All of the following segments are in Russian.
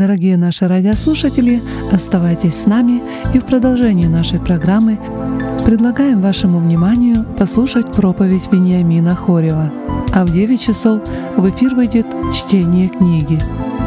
Дорогие наши радиослушатели, оставайтесь с нами, и в продолжении нашей программы предлагаем вашему вниманию послушать проповедь Вениамина Хорева. А в 9 часов в эфир выйдет чтение книги.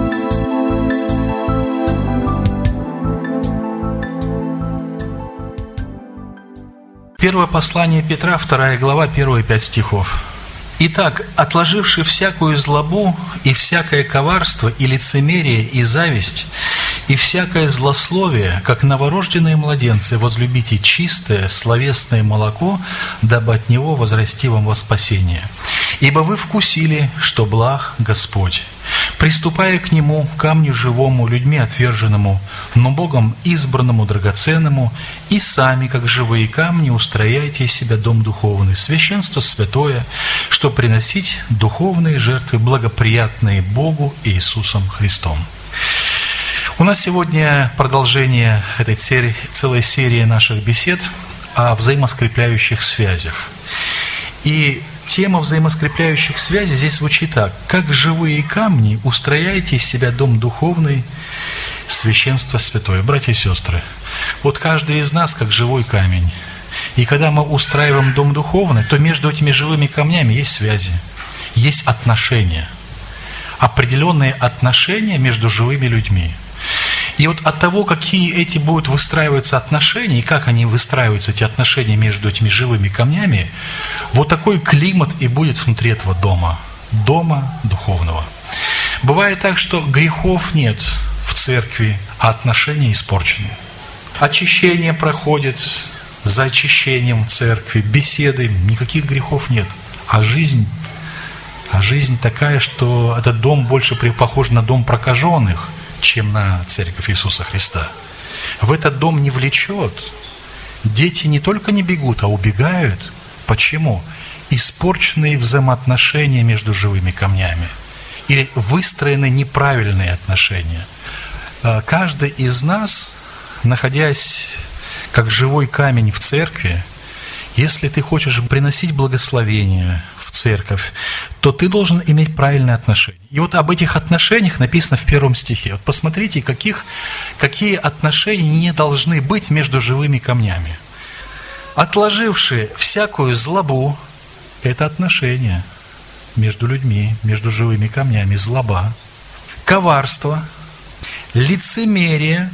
Первое послание Петра, 2 глава, первые 5 стихов. «Итак, отложивши всякую злобу и всякое коварство и лицемерие и зависть и всякое злословие, как новорожденные младенцы, возлюбите чистое словесное молоко, дабы от него возрасти вам во спасение. Ибо вы вкусили, что благ Господь, приступая к Нему, камню живому, людьми отверженному, но Богом избранному, драгоценному, и сами, как живые камни, устрояйте из себя дом духовный, священство святое, что приносить духовные жертвы, благоприятные Богу и Иисусом Христом». У нас сегодня продолжение этой целой серии наших бесед о взаимоскрепляющих связях. И тема взаимоскрепляющих связей здесь звучит так: «Как живые камни устрояйте из себя дом духовный, священство святое». Братья и сестры, вот каждый из нас как живой камень. И когда мы устраиваем дом духовный, то между этими живыми камнями есть связи, есть отношения, определенные отношения между живыми людьми. И вот от того, какие эти будут выстраиваться отношения, и как они выстраиваются, эти отношения между этими живыми камнями, вот такой климат и будет внутри этого дома духовного. Бывает так, что грехов нет в церкви, а отношения испорчены. Очищение проходит за очищением церкви, беседы, никаких грехов нет. А жизнь такая, что этот дом больше похож на дом прокаженных, чем на церковь Иисуса Христа. В этот дом не влечет. Дети не только не бегут, а убегают. Почему? Испорченные взаимоотношения между живыми камнями. Или выстроены неправильные отношения. Каждый из нас, находясь как живой камень в церкви, если ты хочешь приносить благословение в церковь, то ты должен иметь правильные отношения. И вот об этих отношениях написано в 1 стихе. Вот посмотрите, какие отношения не должны быть между живыми камнями. «Отложивши всякую злобу» – это отношения между людьми, между живыми камнями, злоба, коварство, лицемерие,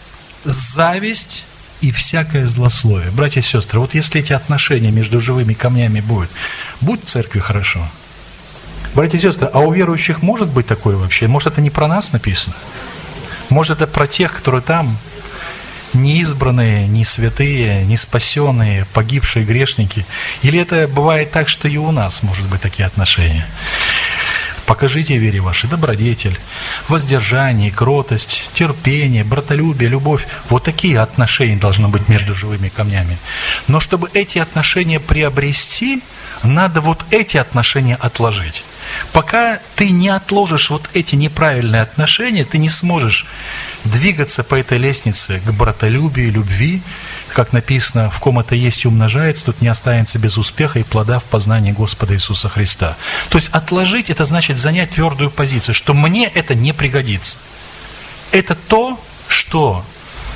зависть и всякое злословие. Братья и сестры, вот если эти отношения между живыми камнями будет в церкви хорошо. Братья и сестры, а у верующих может быть такое вообще? Может, это не про нас написано? Может, это про тех, которые там не избранные, не святые, не спасенные, погибшие грешники? Или это бывает так, что и у нас может быть такие отношения? Покажите вере вашей добродетель, воздержание, кротость, терпение, братолюбие, любовь. Вот такие отношения должны быть между живыми камнями. Но чтобы эти отношения приобрести, надо вот эти отношения отложить. Пока ты не отложишь вот эти неправильные отношения, ты не сможешь двигаться по этой лестнице к братолюбию, любви. Как написано, в ком это есть и умножается, тут не останется без успеха и плода в познании Господа Иисуса Христа. То есть отложить – это значит занять твердую позицию, что мне это не пригодится. Это то, что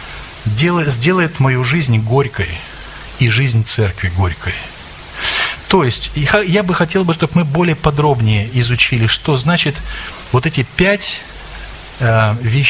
сделает мою жизнь горькой и жизнь церкви горькой. То есть я бы хотел, чтобы мы более подробнее изучили, что значит вот эти 5 вещей,